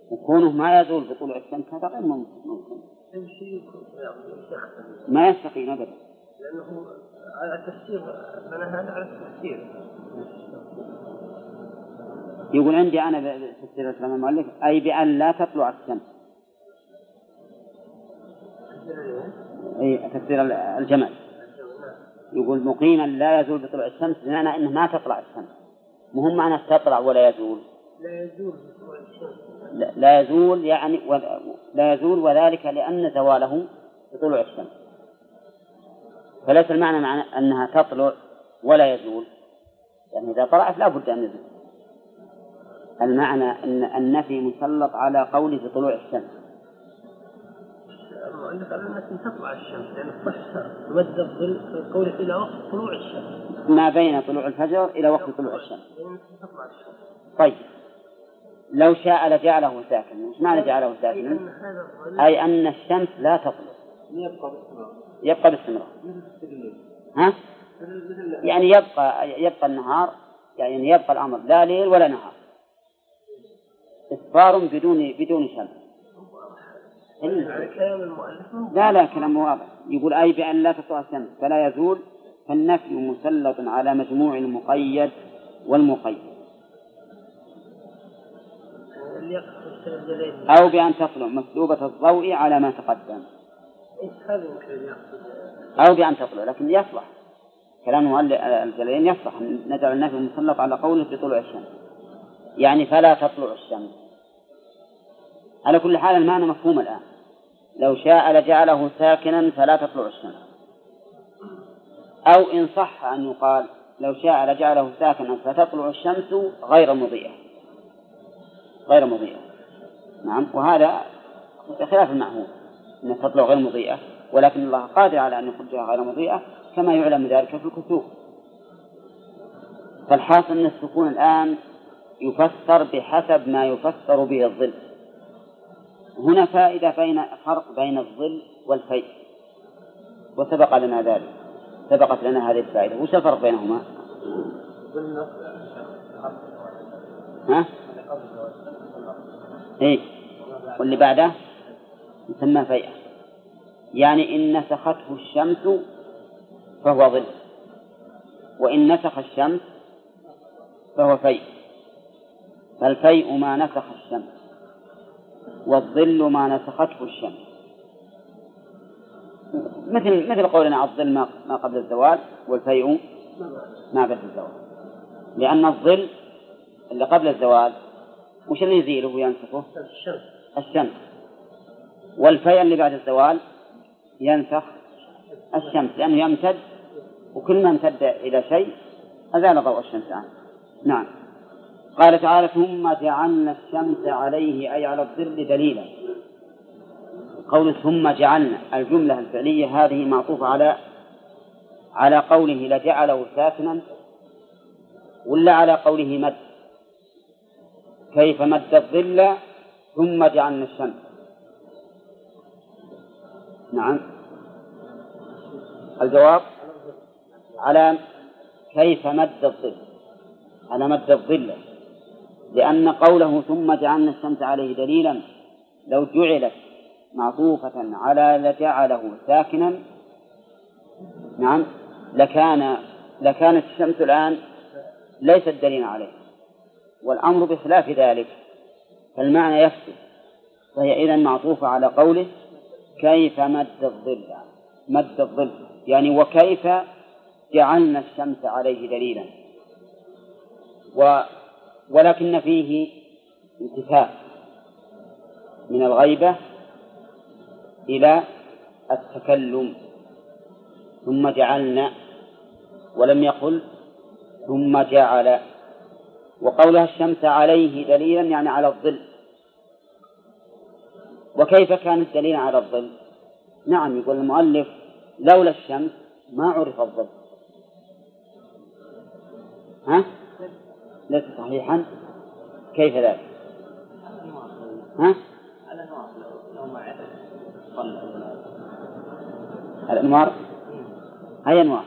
وكونه ما يزول بطلوع الشمس هذا غير ممكن. ما يستقيم أبدا، لأنه على التفسير بناها على التفسير. يقول عندي أنا تفسير الكلام المؤلف أي بأن لا تطلع الشمس. أي تفسير الجمل يقول مقيما لا يزول بطلوع الشمس بمعنى أنه ما تطلع الشمس، مهم معنى تطلع ولا يزول. لا يزول بطلوع الشمس. لا يزول يعني لا يزول، وذلك لأن زواله بطلوع الشمس. فليس المعنى أنها تطلع ولا يزول، يعني إذا طلعت لا بد أن يزول. المعنى أن النفي مسلط على قول بطلوع الشمس. المؤلف قال أنك تطلع الشمس لأن الصحة مد الظل في قوله إلى وقت طلوع الشمس، ما بين طلوع الفجر إلى وقت طلوع الشمس. طيب لو شاء لجعله ساكنا. مش معنى جعله ساكنا؟ أي أن الشمس لا تطلع، يبقى باستمرار. ها؟ يعني يبقى النهار، يعني يبقى الأمر لا ليل ولا نهار، إصفار بدون شمس. لا كلام واضح. يقول أي بأن لا تطلع الشمس فلا يزول، فالنفي مسلط على مجموع المقيد والمقيد. أو بأن تطلع مسلوبة الضوء على ما تقدم، أو بأن تطلع. لكن يصلح كلام الجلالين، يصلح نجعل النفي مسلط على قوله بطلوع الشمس، يعني فلا تطلع الشمس. على كل حال المعنى مفهوم الآن. لو شاء لجعله ساكنا فلا تطلع الشمس، أو إن صح أن يقال لو شاء لجعله ساكنا فتطلع الشمس غير مضيئة. نعم، وهذا خلاف المعهود أن تطلع غير مضيئة، ولكن الله قادر على أن يخرجها غير مضيئة كما يعلم ذلك في الكسوف. فالحاصل أن السكون الآن يفسر بحسب ما يفسر به الظل. هنا فرق بين الظل والفيء، وسبق لنا ذلك، سبقت لنا هذه الفائدة. وش الفرق بينهما؟ ها؟ إيه؟ واللي بعده يسمى فيئة، يعني إن نسخته الشمس فهو ظل، وإن نسخ الشمس فهو فيء. فالفيء ما نسخ الشمس، والظل ما نسخته الشمس. مثل قولنا الظل ما قبل الزوال، والفيء ما بعد الزوال. لأن الظل اللي قبل الزوال وش اللي يزيله وينسخه؟ الشمس. والفيء اللي بعد الزوال ينسخ الشمس، لأنه يمتد، وكل ما امتد إلى شيء أزال ضوء الشمس عنه. نعم. قال تعالى ثم جعلنا الشمس عليه أي على الظل دليلا. قول ثم جعلنا الجملة الفعلية هذه معطوفة على قوله لجعله ساكنا، ولا على قوله مد؟ كيف مد الظل ثم جعلنا الشمس؟ نعم، الجواب على كيف مد الظل، على مد الظل، لأن قوله ثم جعلنا الشمس عليه دليلا لو جعلت معطوفة على لجعله ساكنا، نعم، لكانت الشمس الآن ليست دليلا عليه، والأمر بخلاف ذلك، فالمعنى يفسد. فهي إذن معطوفة على قوله كيف مد الظل، يعني وكيف جعلنا الشمس عليه دليلا. ولكن فيه انتفاء من الغيبة إلى التكلم. ثم جعلنا، ولم يقل ثم جعل. وقولها الشمس عليه دليلا يعني على الظل. وكيف كانت دليلا على الظل؟ نعم، يقول المؤلف لولا الشمس ما عرف الظل. ها؟ ليس صحيحا. كيف ذلك؟ ها؟ الأنوار هي أنوار.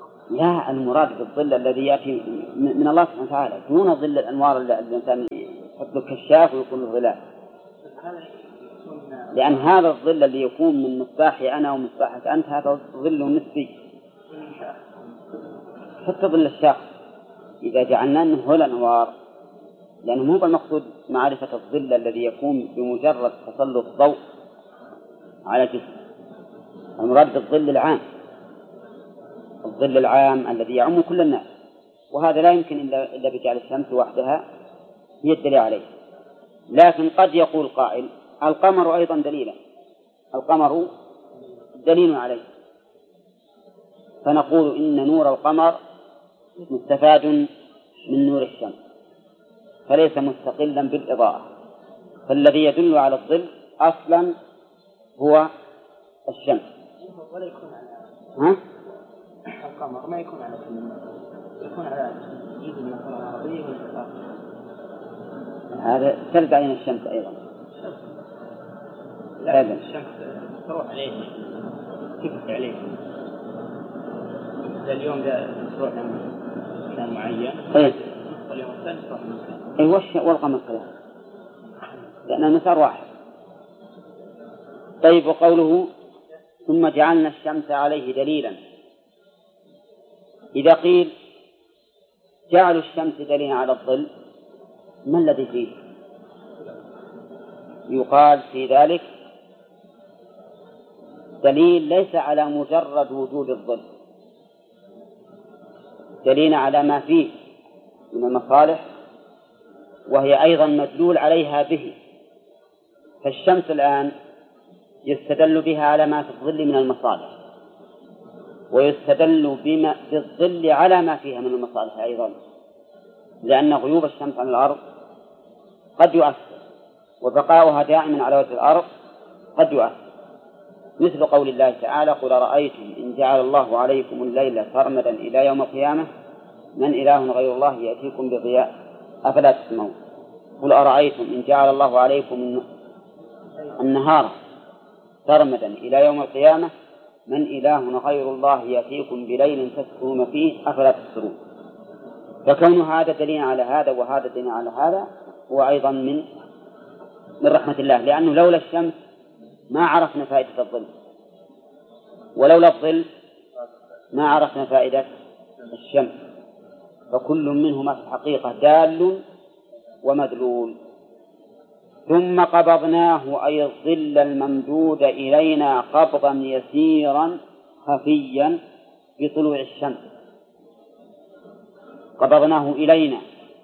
لا، المراد بالظل الذي يأتي من الله سبحانه وتعالى دون ظل الأنوار اللي الإنسان يحط له كشاف ويكون له ظلال، لأن هذا الظل اللي يكون من مصباحي أنا ومصباحك أنت هذا ظل نسبي، حتى ظل الشخص إذا جعلنا أنه هو الأنوار، لأنه مو بالمقصود معرفة الظل الذي يكون بمجرد تسلط الضوء على الجسم، المراد بالظل العام، الظل العام الذي يعم كل الناس، وهذا لا يمكن إلا بجعل الشمس وحدها هي الدليل عليه. لكن قد يقول قائل القمر أيضا دليلا، القمر دليل عليه، فنقول إن نور القمر مستفاد من نور الشمس فليس مستقلا بالإضاءة، فالذي يدل على الظل أصلا هو الشمس. ولا يكون ها؟ القمر ما يكون على كلمة، يكون على جزء من الكرة العربية والإطلاق. هذا ترد علينا الشمس أيضا. لا الشمس تروح عليه، تبث عليه. اليوم ده تروح مكان معين، واليوم الثاني تروح مكان. والقمر كذلك، لأن المسار واحد. طيب، وقوله ثم جعلنا الشمس عليه دليلا، إذا قيل جعلوا الشمس دليلا على الظل ما الذي فيه؟ يقال في ذلك دليل ليس على مجرد وجود الظل، دليل على ما فيه من المصالح، وهي أيضا مدلول عليها به. فالشمس الآن يستدل بها على ما في الظل من المصالح، ويستدل بالظل على ما فيها من المصالح أيضا، لأن غيوب الشمس عن الأرض قد يؤثر، وبقاؤها دائما على وجه الأرض قد يؤثر، مثل قول الله تعالى قل أرأيتم إن جعل الله عليكم الليل سرمدا إلى يوم القيامة من إله غير الله يأتيكم بضياء أفلا تسمعون. قل أرأيتم إن جعل الله عليكم النهار سرمدا إلى يوم القيامة من إله غير الله يأتيكم بليل تسكنون فيه أفلا تبصرون. فكون هذا دليل على هذا وهذا دليل على هذا هو أيضا من رحمة الله، لأنه لولا الشمس ما عرفنا فائدة الظل، ولولا الظل ما عرفنا فائدة الشمس، فكل منهما في الحقيقة دال ومدلول. ثم قبضناه أي الظل الممدود إلينا قبضا يسيرا خفيا بطلوع الشمس، قبضناه إلينا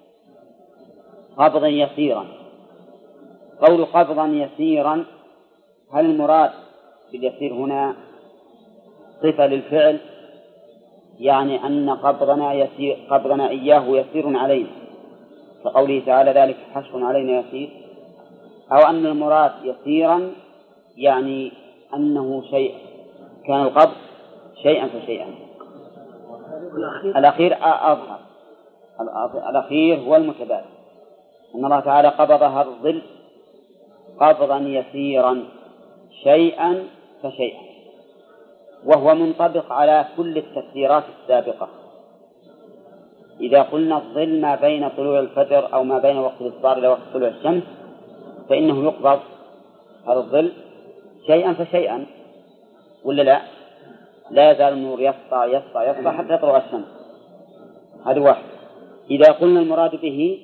قبضا يسيرا. قول قبضا يسيرا، هل المراد باليسير هنا صفة للفعل، يعني أن قبضنا إياه يسير علينا كقوله تعالى ذلك حشر علينا يسير، أو أن المراد يسيرا يعني أنه شيء كان القبض شيئا فشيئا. الأخير أظهر، الأخير هو المتبادل، أن الله تعالى قبض هذا الظل قبضا يسيرا شيئا فشيئا، وهو منطبق على كل التفسيرات السابقة. إذا قلنا الظل ما بين طلوع الفجر أو ما بين وقت الإصفار إلى وقت طلوع الشمس فإنه يقبض هذا الظل شيئا فشيئا، ولا لا؟ لا يزال النور يسطع يسطع يسطع حتى تطلع الشمس، هذا واحد. إذا قلنا المراد به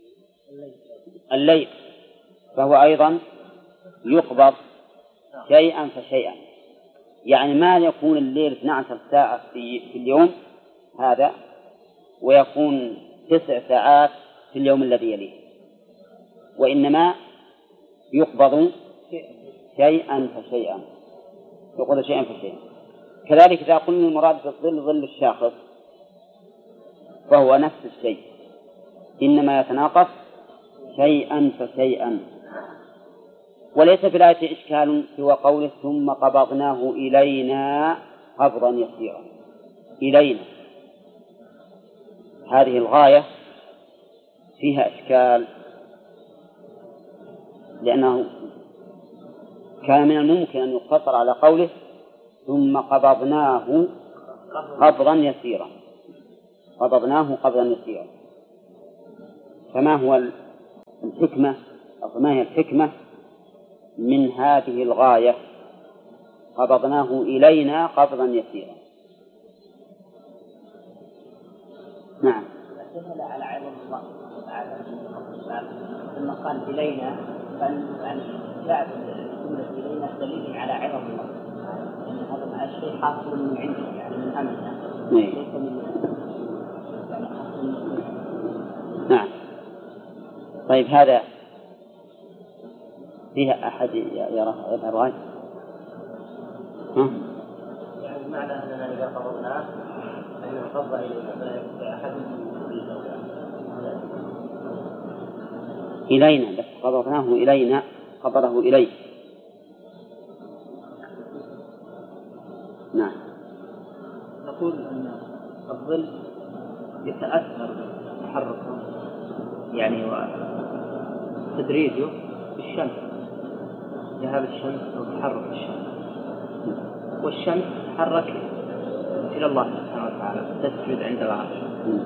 الليل فهو أيضا يقبض شيئا فشيئا، يعني ما يكون الليل 12 ساعة في اليوم هذا ويكون 9 ساعات في اليوم الذي يليه، وإنما يقبض شيئا فشيئا، يقبض شيئا فشيئا. كذلك إذا قلنا المراد بالظل ظل الشاخص فهو نفس الشيء، إنما يتناقص شيئا فشيئا. وليس في الآية إشكال سوى قوله ثم قبضناه إلينا قبضا يسيرا. إلينا هذه الغاية فيها إشكال، لأنه كان من الممكن أن يقتصر على قوله ثم قبضناه قبضا يسيرا، قبضناه قبضا يسيرا. فما هو الحكمة أو ما هي الحكمة من هذه الغاية قبضناه إلينا قبضا يسيرا؟ نعم. سهل على عظم الله تعالى ثم قال إلينا يعني جاء الجملة إلينا دليل على عظم الله أن هذا الشيء حاصل من عنده يعني من أمرنا ليس من يعني حاصل من. نعم. طيب هذا فيها أحد يرى رأي؟ يعني معنى أننا إذا قبضناه أن نقض إلينا أحد إلينا، بس قبضناه إلينا قبضه إليه. نعم. نقول أن الظل يتأثر بتحركه يعني وتدريجه بالشمس، ذهاب الشمس أو تحرك الشمس، والشمس تتحرك إلى الله سبحانه وتعالى تسجد عند العرش،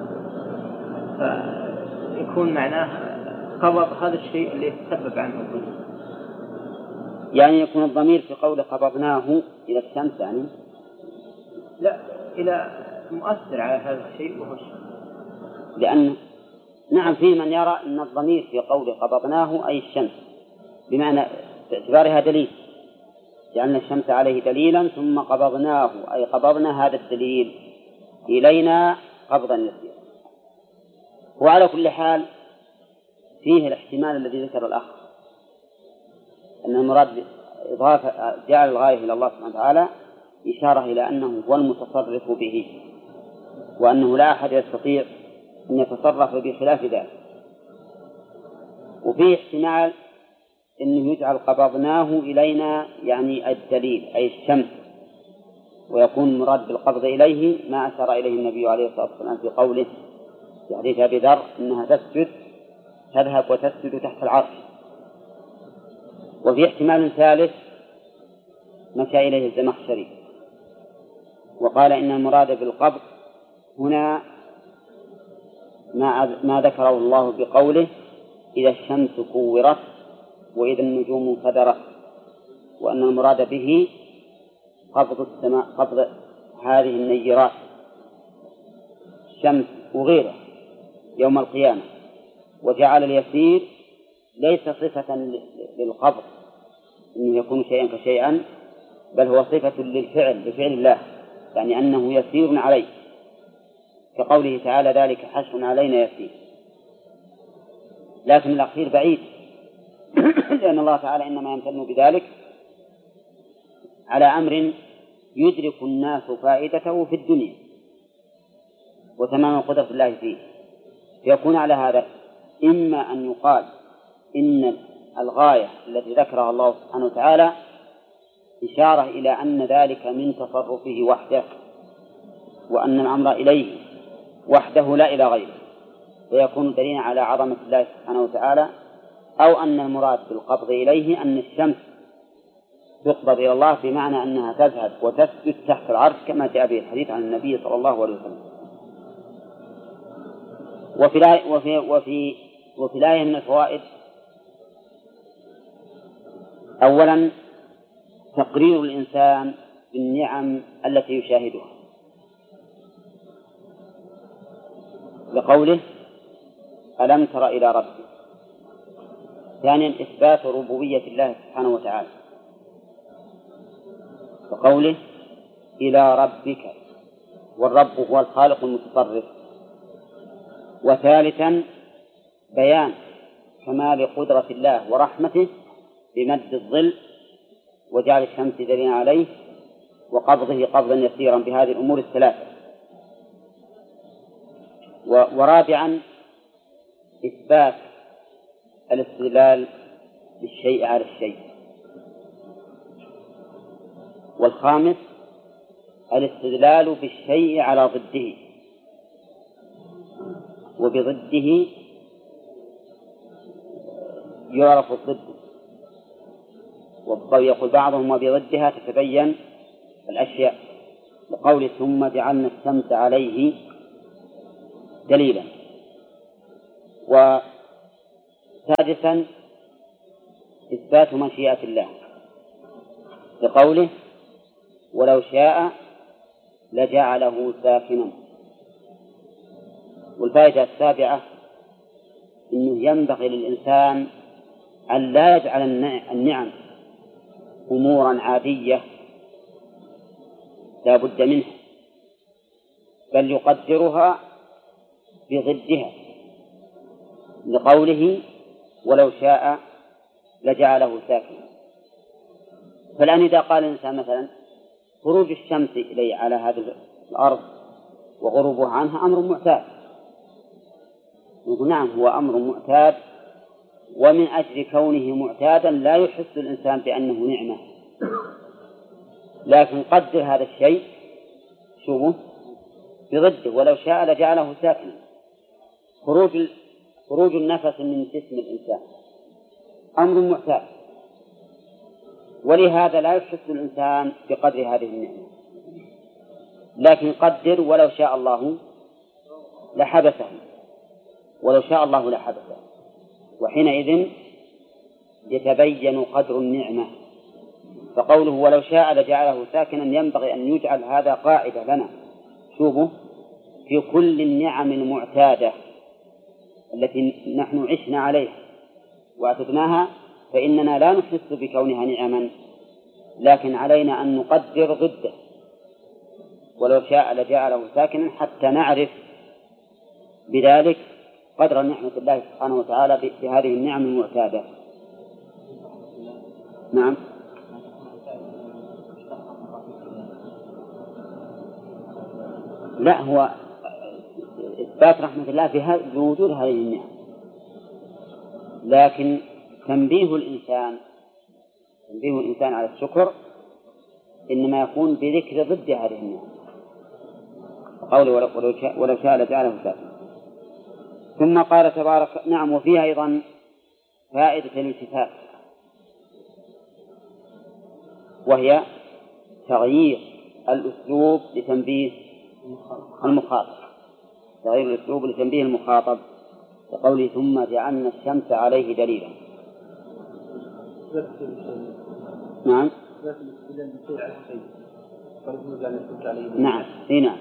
فيكون معناه قبض هذا الشيء اللي يتسبب عنه الظل. يعني يكون الضمير في قول قبضناه إلى الشمس يعني؟ لا، إلى مؤثر على هذا الشيء وهو الشمس. لأن نعم في من يرى أن الضمير في قول قبضناه أي الشمس، بمعنى باعتبارها دليل، جعلنا الشمس عليه دليلا ثم قبضناه أي قبضنا هذا الدليل إلينا قبضا يسيرا. وعلى كل حال فيه الاحتمال الذي ذكر الأخ أن المراد إضافة جعل الغاية إلى الله سبحانه وتعالى إشارة إلى أنه هو المتصرف به، وأنه لا أحد يستطيع أن يتصرف بخلاف ذلك. وفيه احتمال أنه يجعل قبضناه إلينا يعني الدليل أي الشمس، ويكون المراد بالقبض إليه ما أشار إليه النبي عليه الصلاة والسلام في قوله في حديث أبي ذر أنها تذهب وتسجد تحت العرش. وفي احتمال ثالث مشى إليه الزمخشري وقال إن المراد بالقبض هنا ما ذكره الله بقوله إذا الشمس كورت وإذا النجوم انكدرت، وأن المراد به قبض السماء، قبض هذه النيرات الشمس وغيره يوم القيامة، وجعل اليسير ليس صفة للقبض إنه يكون شيئا كشيئا، بل هو صفة للفعل لفعل الله، يعني أنه يسير عليه، كقوله تعالى ذلك حشر علينا يسير. لكن الأخير بعيد لأن الله تعالى إنما يمتن بذلك على أمر يدرك الناس فائدته في الدنيا وتمام قدرة الله فيه، فيكون على هذا إما أن يقال إن الغاية التي ذكرها الله سبحانه وتعالى إشارة إلى أن ذلك من تصرفه وحده، وأن الأمر إليه وحده لا إلى غيره، فيكون دليلا على عظمة الله سبحانه وتعالى، أو أن المراد بالقبض إليه أن الشمس تقبض إلى الله بمعنى أنها تذهب وتسجد تحت العرش كما جاء به الحديث عن النبي صلى الله عليه وسلم. وفي الآية من الفوائد أولا تقرير الإنسان بالنعم التي يشاهدها لقوله ألم تر إلى ربك. ثانيا إثبات ربوبية الله سبحانه وتعالى وقوله إلى ربك، والرب هو الخالق المتصرف. وثالثا بيان كمال قدرة الله ورحمته بمد الظل وجعل الشمس دليلا عليه وقبضه قبضا يسيرا بهذه الأمور الثلاثة. ورابعا إثبات الاستدلال بالشيء على الشيء. والخامس الاستدلال بالشيء على ضده، وبضده يعرف الضد، ويقول بعضهم وبضدها تتبين الأشياء، لقول ثم جعلنا الشمس عليه دليلا. سادسا إثبات مشيئة الله بقوله ولو شاء لجعله ساكنا. والفائدة السابعة أنه ينبغي للإنسان أن لا يجعل النعم أمورا عادية لا بد منها، بل يقدرها بضدها لقوله ولو شاء لجعله ساكنا. فالآن إذا قال الإنسان مثلا خروج الشمس إليه على هذه الأرض وغروبها عنها أمر معتاد، نقول نعم هو أمر معتاد، ومن أجل كونه معتادا لا يحس الإنسان بأنه نعمة، لكن قدر هذا الشيء شوفه بضده ولو شاء لجعله ساكنا. خروج النفس من جسم الإنسان أمر معتاد، ولهذا لا يحس الإنسان بقدر هذه النعمة، لكن قدر ولو شاء الله لحبسه، ولو شاء الله لحبسه، وحينئذ يتبين قدر النعمة. فقوله ولو شاء لجعله ساكنا ينبغي أن يجعل هذا قاعدة لنا، شوفوا في كل النعم المعتادة التي نحن عشنا عليها واعتدناها فإننا لا نحس بكونها نعما، لكن علينا أن نقدر ضده ولو شاء لجعله ساكنا حتى نعرف بذلك قدر نعمة الله سبحانه وتعالى بهذه النعم المعتادة. نعم. لا، هو إثبات رحمة الله بوجود هذه النعم، لكن تنبيه الإنسان على الشكر إنما يكون بذكر ضد هذه النعم، قوله ولو شاء لجعله ساكنا. ثم قال تبارك نعم وفيها أيضا فائدة الالتفات، وهي تغيير الأسلوب لتنبيه المخاطب، تغيير الأسلوب لتنبيه المخاطب، وقوله ثم جعلنا الشمس عليه دليلا. نعم. نعم. هنا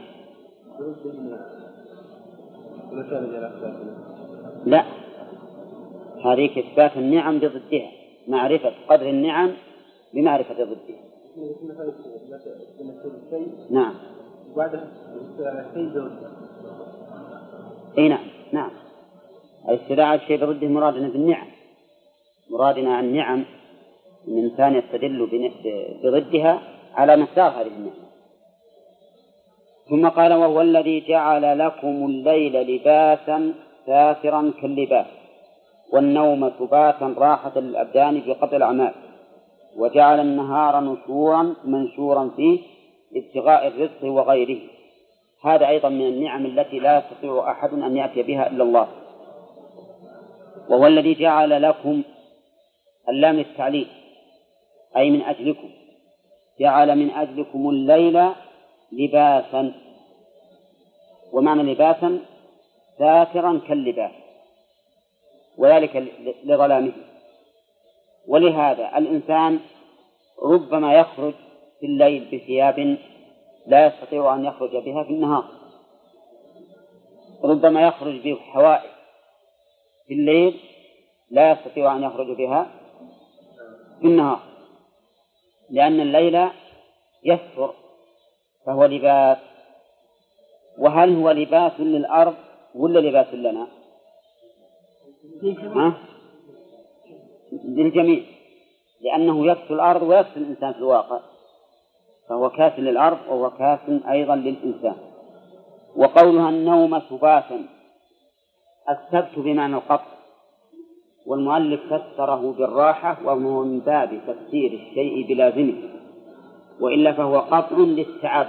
لا، هذه إثبات النعم بضدها، معرفة قدر النعم بمعرفة ضدها. نعم. اي نعم. نعم، استدعاء الشيء بضده مرادنا بالنعم، مرادنا النعم ان الانسان يستدل بضدها على مقدار هذه النعمه. ثم قال وهو الذي جعل لكم الليل لباسا ساترا كاللباس والنوم سباتا راحة للأبدان بقطع الأعمال وجعل النهار نشورا منشورا فيه ابتغاء الرزق وغيره. هذا أيضا من النعم التي لا يستطيع أحد أن يأتي بها إلا الله. وهو الذي جعل لكم اللام التعليل أي من أجلكم، جعل من أجلكم الليل لباسا، ومعنى لباسا ساترا كاللباس، وذلك لظلامه. ولهذا الإنسان ربما يخرج في الليل بثياب لا يستطيع أن يخرج بها في النهار، ربما يخرج بحوائج في الليل لا يستطيع أن يخرج بها في النهار، لأن الليل يستر فهو لباس. وهل هو لباس للأرض ولا لباس لنا؟ للجميع، لأنه يكسو الأرض ويكسو الإنسان في الواقع، فهو كاس للأرض وهو كاس أيضا للإنسان. وقولها النوم سباتا، السبت بمعنى القطع، والمؤلف فسره بالراحة وهو من باب تفسير الشيء بلازمه، وإلا فهو قطع للتعب،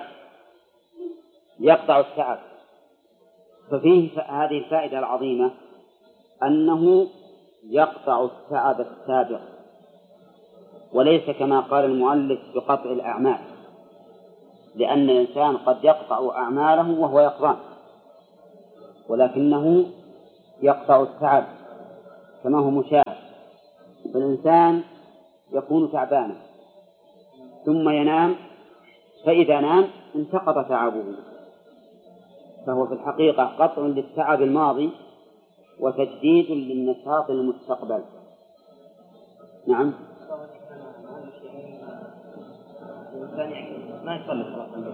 يقطع التعب. ففيه هذه الفائدة العظيمة أنه يقطع التعب السابق، وليس كما قال المؤلف بقطع الأعمال، لأن الإنسان قد يقطع أعماله وهو يقظان، ولكنه يقطع التعب كما هو مشاهد. فالإنسان يكون تعبانا ثم ينام، فإذا نام انتقض تعبه، فهو في الحقيقة قطع للتعب الماضي وتجديد للنشاط المستقبل. نعم. ما يصلي صلاة الليل.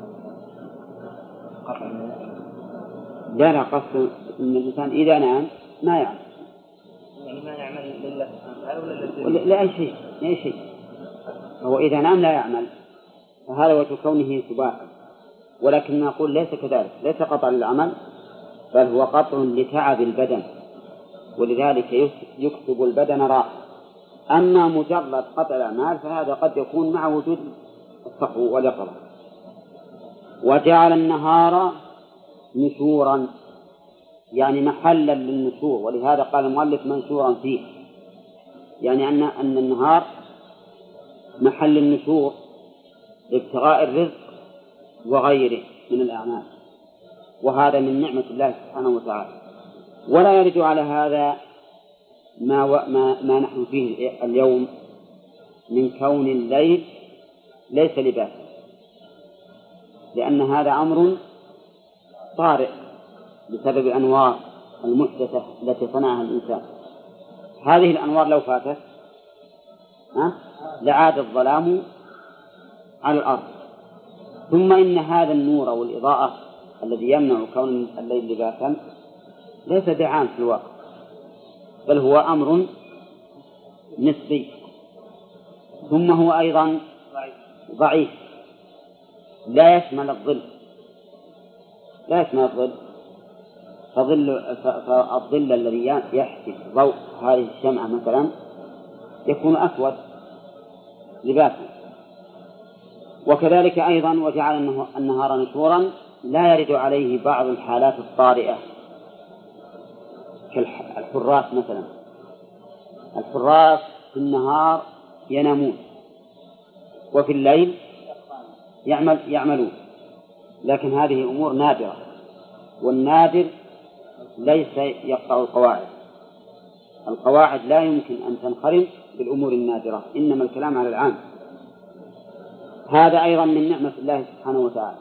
لا قصد أن الإنسان إذا نام ما يعمل، يعني ما يعمل لله سبحانه ولا لأي شيء. هو إذا نام لا يعمل، فهذا وجه كونه سباحا. ولكن نقول ليس كذلك، ليس قطع للعمل، بل هو قطع لتعب البدن، ولذلك يكتب البدن راحة. أما مجرد قطع الأعمال فهذا قد يكون مع وجود الصحو واليقظة. وجعل النهار نشورا، يعني محلا للنشور، ولهذا قال المؤلف منشورا فيه، يعني أن النهار محل النشور لابتغاء الرزق وغيره من الأعمال، وهذا من نعمة الله سبحانه وتعالى. ولا يرد على هذا ما نحن فيه اليوم من كون الليل ليس لباسا، لأن هذا أمر طارئ بسبب الأنوار المحدثة التي صنعها الإنسان. هذه الأنوار لو فاتت لعاد الظلام على الأرض. ثم إن هذا النور والإضاءة الذي يمنع كون الليل لباسا ليس بعام في الواقع، بل هو أمر نسبي. ثم هو أيضا ضعيف، لا يشمل الظل. فالظل الذي يحجب ضوء هذه الشمعة مثلا يكون أسود لباسا. وكذلك أيضا وجعل النهار نشورا لا يرد عليه بعض الحالات الطارئة كالحراس مثلا. الحراس في النهار ينامون وفي الليل يعملون، لكن هذه أمور نادرة، والنادر ليس يقطع القواعد لا يمكن أن تنخرم بالأمور النادرة، إنما الكلام على العام. هذا أيضا من نعمة الله سبحانه وتعالى.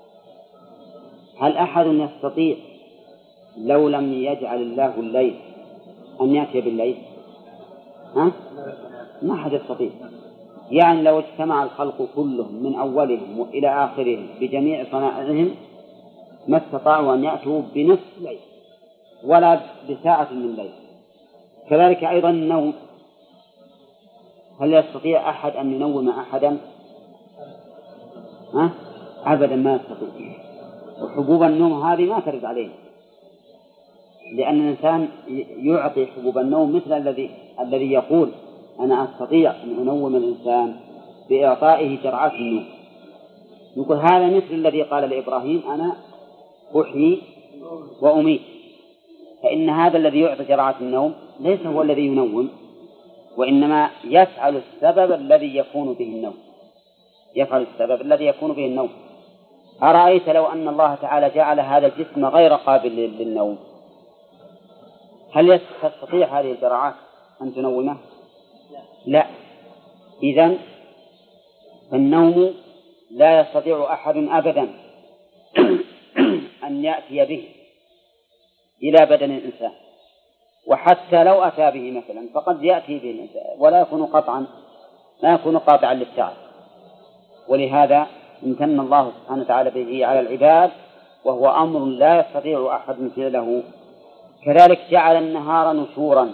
هل أحد يستطيع لو لم يجعل الله الليل أن يأتي بالليل؟ ما أحد يستطيع. يعني لو اجتمع الخلق كلهم من أولهم إلى آخرهم بجميع صنائعهم ما استطاعوا أن يأتوا بنصف ليل ولا بساعة من ليل. كذلك أيضا النوم، هل يستطيع أحد أن ينوم أحدا؟ أبدا ما يستطيع. وحبوب النوم هذه ما ترد عليه، لأن الإنسان يعطي حبوب النوم مثل الذي يقول أنا أستطيع أن أنوم الإنسان بإعطائه جرعات النوم. يقول هذا مثل الذي قال لإبراهيم أنا أحيي وأميت. فإن هذا الذي يعطي جرعات النوم ليس هو الذي ينوم، وإنما يفعل السبب الذي يكون به النوم. أرأيت لو أن الله تعالى جعل هذا الجسم غير قابل للنوم، هل تستطيع هذه الجرعات أن تنومه؟ لا. إذن فالنوم لا يستطيع أحد أبدا أن يأتي به إلى بدن الإنسان، وحتى لو أتى به مثلا فقد يأتي به الإنسان ولا يكون قاطعا للتعب. ولهذا امتن الله سبحانه وتعالى به على العباد، وهو أمر لا يستطيع أحد فعله. كذلك جعل النهار نشورا.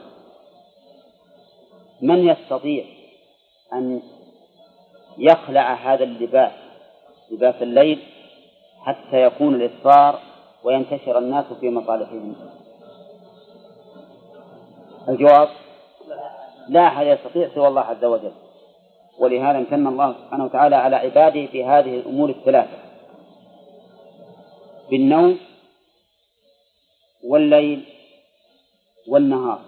من يستطيع أن يخلع هذا اللباس، لباس الليل، حتى يكون الإسفار وينتشر الناس في مصالحهم؟ الجواب لا أحد يستطيع سوى الله عز وجل. ولهذا امتن الله سبحانه وتعالى على عباده في هذه الأمور الثلاثة: بالنوم والليل والنهار.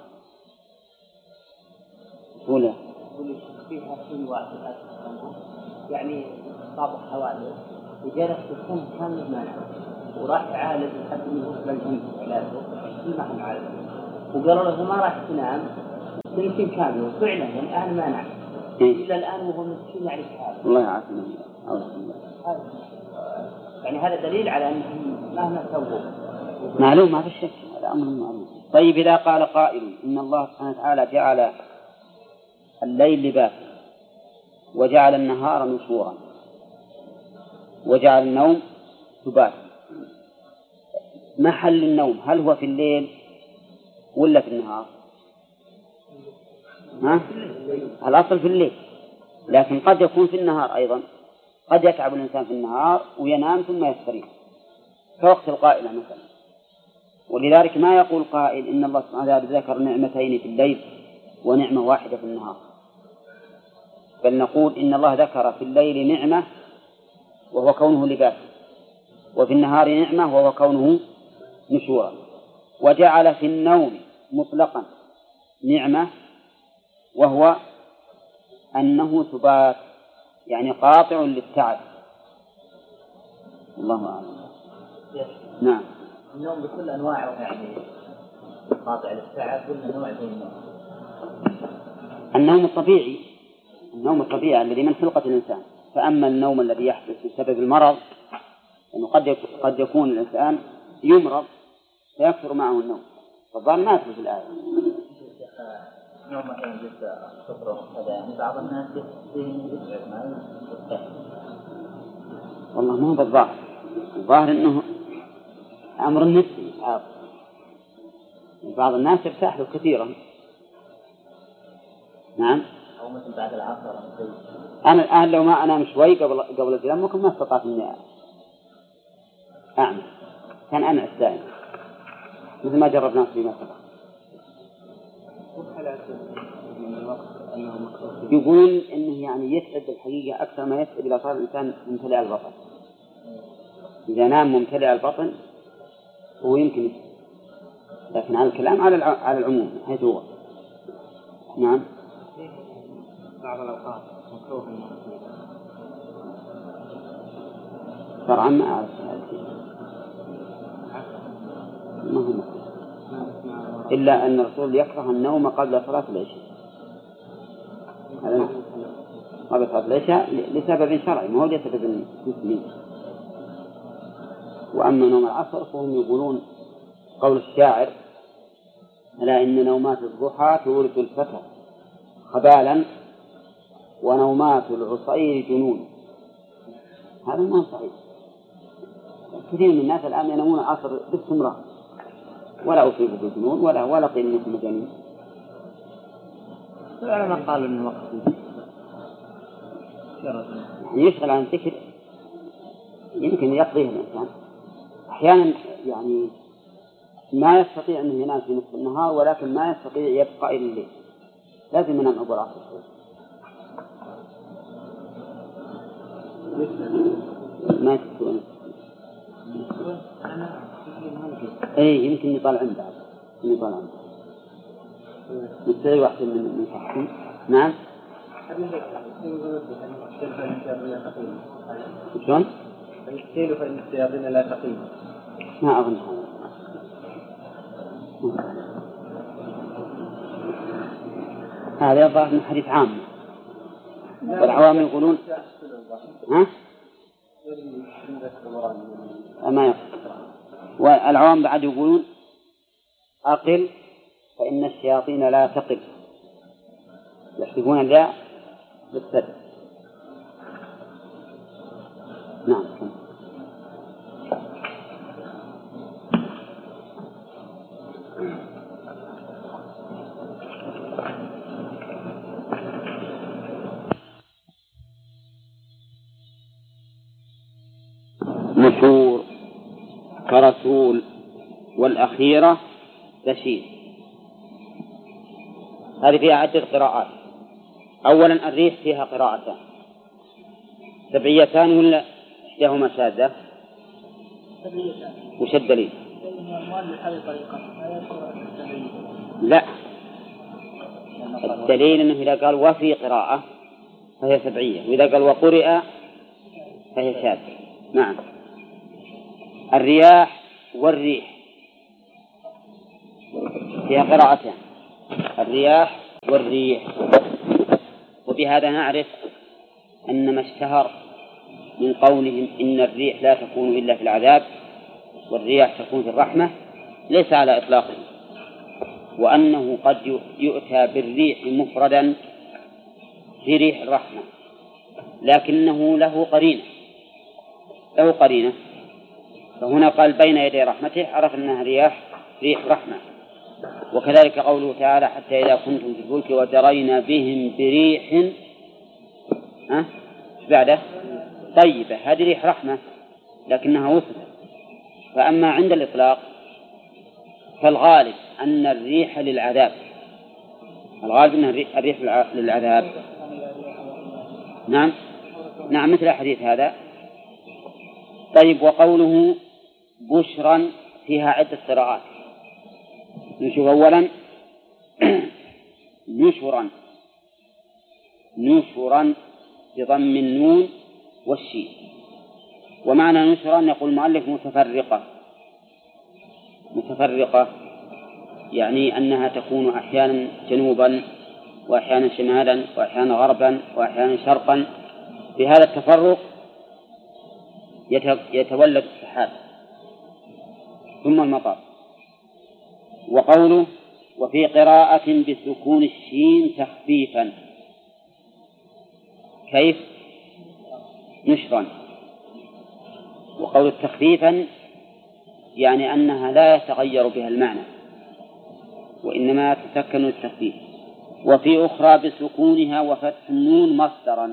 ولا فيها كل واحد يعني طابق حوادث وجلس في السنة كامل ما نعرف، وراح يعالج لحد من وصل الجنة علاجه في محل عالج. وقالوا له ما راح تنام سنتين كاملة وفعلا الآن ما نعم إلا الآن وهو مسكين يعرف هذا. الله يعافينا. يعني هذا دليل على أنهم مهما سووا معلوم ما في شك، هذا أمر معلوم. طيب إذا قال قائل إن الله سبحانه وتعالى جعل الليل لباسا وجعل النهار نشورا وجعل النوم سباتا، محل النوم هل هو في الليل ولا في النهار؟ الأصل في الليل، لكن قد يكون في النهار أيضا، قد يتعب الإنسان في النهار وينام ثم يستريح كوقت القائلة مثلا. ولذلك ما يقول قائل إن الله سبحانه وتعالى ذكر نعمتين في الليل ونعمة واحدة في النهار، بل نقول إن الله ذكر في الليل نعمة وهو كونه لباسا، وفي النهار نعمة وهو كونه نشورا، وجعل في النوم مطلقا نعمة وهو أنه سبات، يعني قاطع للتعب. الله أعلم. نعم. النوم بكل أنواعه يعني قاطع للتعب ولا نوع زي النوم؟ النوم الطبيعي، النوم الطبيعي الذي من خلقة الإنسان. فأما النوم الذي يحدث بسبب المرض، أنه قد يكون الإنسان يمرض فيكثر معه النوم، فالظاهر ما يدخل في الآية. نوم مثلا جلسة صفر هذا يعني بعض الناس يتعب معه. والله ما هو بالظاهر، الظاهر أنه أمر نفسي. بعض الناس يرتاح له كثيرا. نعم. أو مثل بعد العصر. أنا الآن لو ما أنام شوي قبل الزلام ممكن ما استطعت إني أعمل، كان أنا دائما مثل ما جربنا في مثلا. يقولون إنه يعني يتعب الحقيقة أكثر ما يتعب إذا صار الإنسان ممتلئ البطن. إذا نام ممتلئ البطن هو يمكن يتعب، لكن على الكلام على العموم حيث هو. نعم. بعض الأوقات مكروه شرعا ما أعرف ما هو إلا أن الرسول يكره النوم قبل صلاة العشاء. قبل صلاة العشاء لسبب شرعي ما هو لسبب جسمي. وأما نوم العصر فهم يقولون قول الشاعر: ألا إن نومات الضحى تورث الفتى خبالا ونومات العصير جنون. هذا ما صحيح. كثير من الناس الآن ينامون العصر باستمرار ولا أصيبوا بالجنون ولا قيل إنكم مجانين. أنا ما قالوا إنه وقت يشغل عن الذكر يمكن يقضيه الإنسان أحيانا، يعني ما يستطيع أن ينام في نصف النهار ولكن ما يستطيع يبقى إلى الليل، لازم ينام أبو العصر. ما يستطيع. إيه يمكن يطلعون بعد، يطلعون مستوي واحد من صحهم. نعم. شلون؟ السيل فإن الشياطين لا تقيم. ما أظن هذا. هذا يظهر من حديث عام، والعوام يقولون ها؟ ما يقول. والعوام بعد يقولون أقل فإن الشياطين لا تقل، يحسبون الياء بالسد. نعم. نشور كرسول والأخيرة تشير. هذه فيها عدة قراءات. أولا الريح فيها قراءتان سبعيتان ولا إحداهما شاذة؟ وش الدليل؟ لا، الدليل أنه إذا قال وفي قراءة فهي سبعية، وإذا قال وقرئ فهي شاذة. نعم. الرياح والريح فيها قراءتان: الرياح والريح. وبهذا نعرف أن ما اشتهر من قولهم إن الريح لا تكون إلا في العذاب والرياح تكون في الرحمة ليس على إطلاقه، وأنه قد يؤتى بالريح مفردا في ريح الرحمة، لكنه له قرينة، فهنا قال بين يدي رحمته، عرف أنها ريح رحمة. وكذلك قوله تعالى: حتى إذا كنتم في الفلك وجرينا بهم بريح بعده طيبة، هذه ريح رحمة لكنها وصفت. فأما عند الإطلاق فالغالب أن الريح للعذاب، للعذاب. نعم مثل حديث هذا. طيب، وقوله بشرا فيها عدة قراءات. نشوف أولا نشرا بضم النون والشين. ومعنى نشرا يقول المؤلف متفرقة، يعني أنها تكون أحيانا جنوبا وأحيانا شمالا وأحيانا غربا وأحيانا شرقا. بهذا التفرق يتولد السحاب ثم المطر. وقوله وفي قراءة بسكون الشين تخفيفا، كيف؟ نشرا. وقول تخفيفا يعني أنها لا يتغير بها المعنى وإنما تسكن التخفيف. وفي أخرى بسكونها وفتح النون مصدرا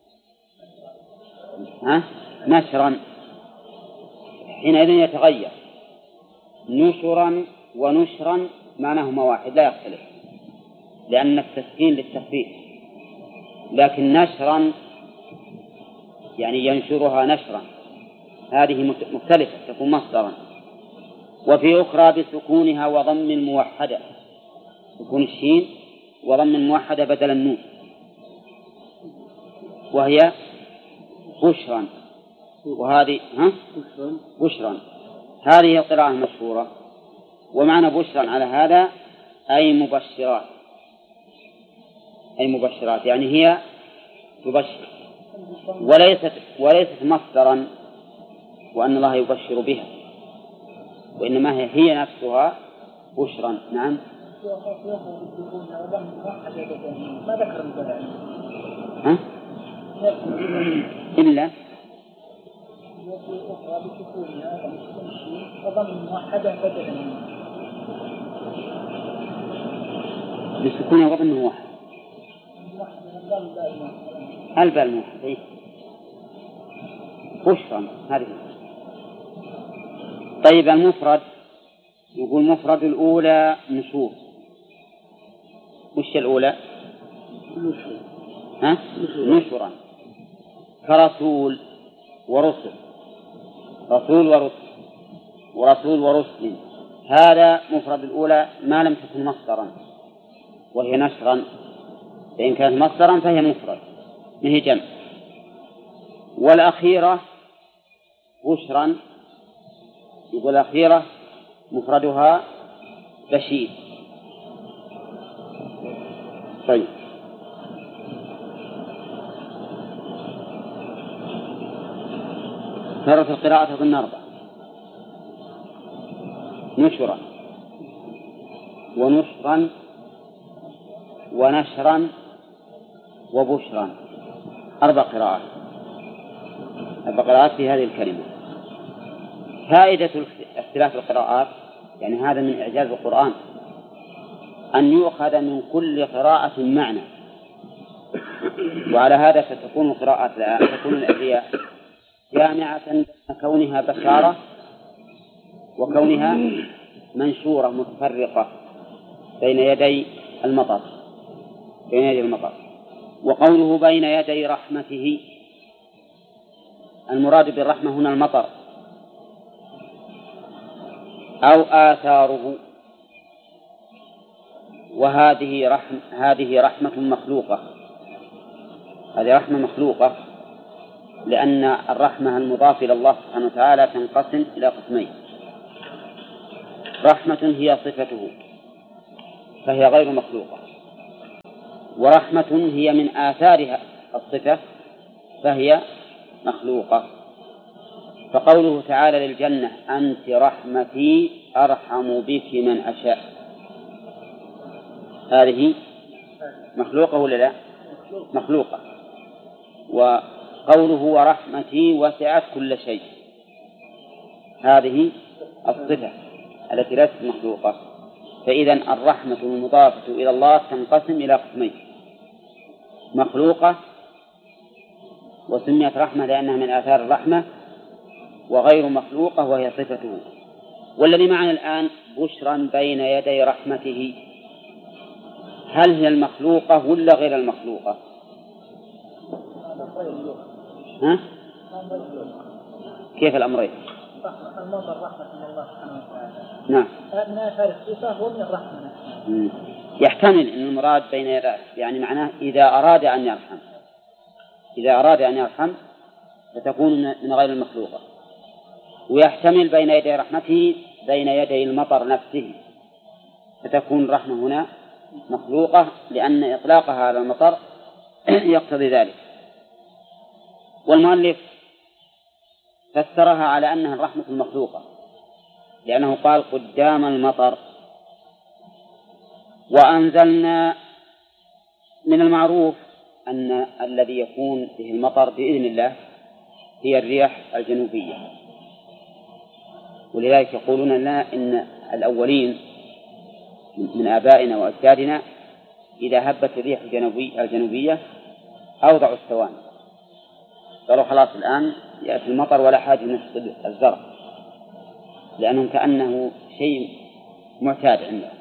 نشرا، حينئذ يتغير. نشرا ونشرا معناهما واحد لا يختلف، لأن التسكين للتخفيف. لكن نشرا يعني ينشرها نشرا، هذه مختلفة تكون مصدرا. وفي أخرى بسكونها وضم الموحدة، سكون الشين وضم الموحدة بدل النون، وهي بشرا. وهذه بشرا، هذه القراءة المشهورة. ومعنى بشرا على هذا أي مبشرات، يعني هي تبشر وليست مصدرا وأن الله يبشر بها، وإنما هي نفسها بشرا. نعم. ما ذكر إلا بسكون وضم الموحد الباء الموحد بشرا هذه. طيب، المفرد يقول مفرد الأولى نشور. وش الأولى؟ نشرا، كرسول ورسل، ورسول ورسل. هذا مفرد الأولى ما لم تكن مصدرا وهي نشرا، فإن كانت مصدرا فهي مفرد ما هي جمع. والأخيرة بشرا، يقول الأخيرة مفردها بشير. طيب، صارت القراءة ضمن 4: نشرا ونشرا ونشرا وبشرا، 4 قراءات في هذه الكلمة. فائدة اختلاف القراءات، يعني هذا من إعجاز القرآن أن يؤخذ من كل قراءة معنى، وعلى هذا فتكون القراءات تكون الأدعية جامعة كونها بشارة وكونها منشورة متفرقة بين يدي المطر. وقوله بين يدي رحمته، المراد بالرحمة هنا المطر أو آثاره. وهذه رحمة مخلوقة، هذه رحمة مخلوقة، لأن الرحمة المضافة إلى الله سبحانه وتعالى تنقسم إلى قسمين: رحمة هي صفته فهي غير مخلوقة. ورحمة هي من آثارها الصفة فهي مخلوقة. فقوله تعالى للجنة أنت رحمتي أرحم بك من أشاء، هذه مخلوقة ولا لا؟ مخلوقة. وقوله ورحمتي وسعت كل شيء، هذه الصفة التي ليست مخلوقة. فإذا الرحمة المضافة إلى الله تنقسم إلى قسمين: مخلوقة وسميت رحمة لأنها من آثار الرحمة، وغير مخلوقة وهي صفته. والذي معنا الآن بشرا بين يدي رحمته، هل هي المخلوقة ولا غير المخلوقة؟ ها؟ كيف الأمرين؟ المطر رحمة من الله سبحانه وتعالى. نعم. من آثار الصفة ومن الرحمة. يحتمل أن المراد بين يديه يعني معناه إذا أراد أن يرحم، إذا أراد أن يرحم فتكون من غير المخلوقة. ويحتمل بين يدي رحمته بين يدي المطر نفسه، فتكون الرحمة هنا مخلوقة لأن إطلاقها على المطر يقتضي ذلك. والمؤلف فسرها على أنها الرحمة المخلوقة لأنه قال قدام المطر. وأنزلنا، من المعروف أن الذي يكون به المطر بإذن الله هي الرياح الجنوبية، ولذلك يقولون لنا إن الأولين من آبائنا وأجدادنا إذا هبت الرياح الجنوبية أوضعوا السواني، قالوا خلاص الآن يأتي المطر ولا حاجة نحصد الزرع، لأنهم كأنه شيء معتاد عندهم.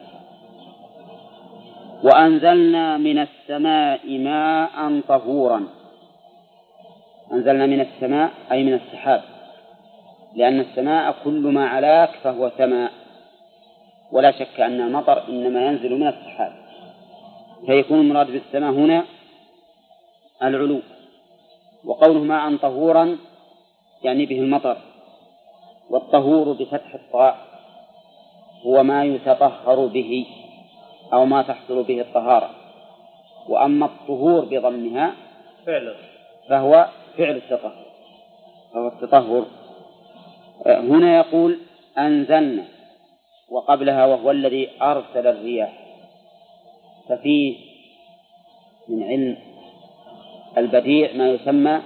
وأنزلنا من السماء ماء طهورا. أنزلنا من السماء أي من السحاب، لأن السماء كل ما علاك فهو سماء، ولا شك أن المطر إنما ينزل من السحاب، فيكون المراد بالسماء هنا العلو. وقوله ماء طهورا يعني به المطر. والطهور بفتح الطاء هو ما يتطهر به أو ما تحصل به الطهارة، وأما الطهور بضمها فهو فعل التطهر، فهو التطهر. هنا يقول أنزلنا، وقبلها وهو الذي أرسل الرياح، ففيه من علم البديع ما يسمى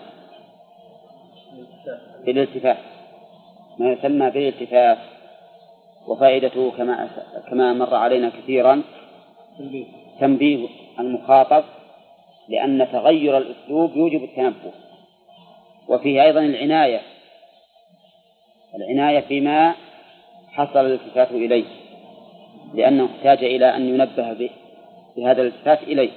بالالتفاف، ما يسمى بالالتفاف، وفائدته كما مر علينا كثيرا تنبيه المخاطب لأن تغير الأسلوب يوجب التنبه. وفيه أيضا العناية فيما حصل الالتفات إليه، لأنه احتاج إلى أن ينبه بهذا الالتفات إليه.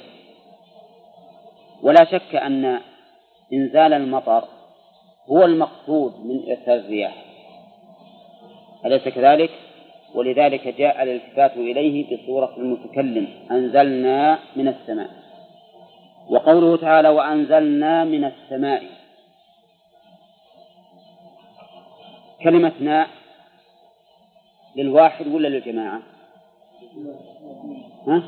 ولا شك أن إنزال المطر هو المقصود من إرسال الرياح، أليس كذلك؟ ولذلك جاء الالتفات إليه بصورة المتكلم أنزلنا من السماء. وقوله تعالى وأنزلنا من السماء، كلمة ماء للواحد ولا للجماعة؟ ها؟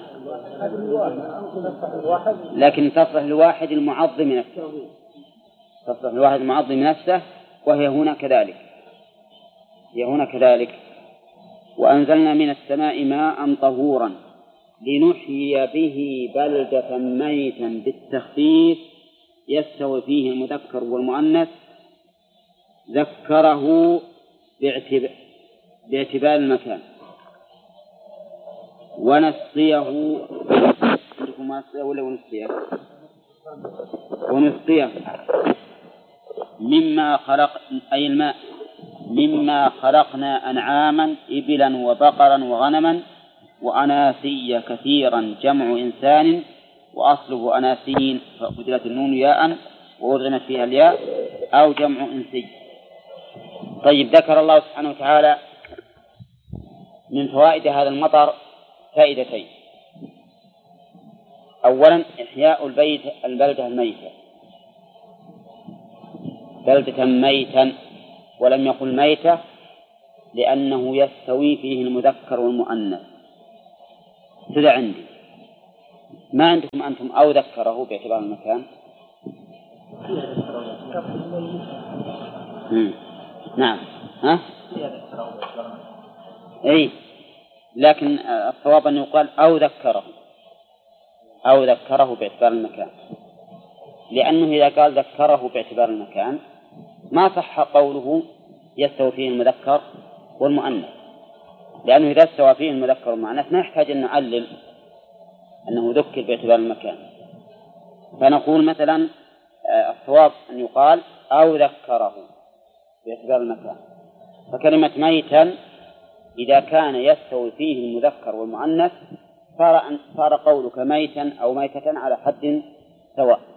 لكن تصلح لواحد المعظم نفسه، تصلح لواحد المعظم نفسه، وهي هنا كذلك، هي هنا كذلك. وأنزلنا من السماء ماء طهورا لنحيي به بلدة ميتا بالتخفيف يستوي فيه المذكر والمؤنث، ذكره باعتبار المكان، ونسقيه مما خلق أي الماء مما خلقنا أنعاما إبلا وبقرا وغنما وأناسيا كثيرا جمع إنسان، وأصله أناسين فأبدلت النون ياء وأدغمت فيها الياء أو جمع إنسي. طيب، ذكر الله سبحانه وتعالى من فوائد هذا المطر فائدتين: أولا إحياء البلدة الميتة، بلدة ميتا، ولم يقل ميتة لأنه يستوي فيه المذكر والمؤنث، كذا عندي. ما عندكم أنتم أو ذكره باعتبار المكان؟ نعم. ها؟ أي، لكن الصواب أن يقال أو ذكره باعتبار المكان، لأنه إذا قال ذكره باعتبار المكان ما صح قوله يستوي فيه المذكر والمؤنث، لأنه إذا استوى فيه المذكر والمؤنث ما يحتاج أن نعلل أنه ذكر باعتبار المكان. فنقول مثلا الصواب أن يقال أو ذكره باعتبار المكان. فكلمة ميتا إذا كان يستوي فيه المذكر والمؤنث صار قولك ميتا أو ميتة على حد سواء.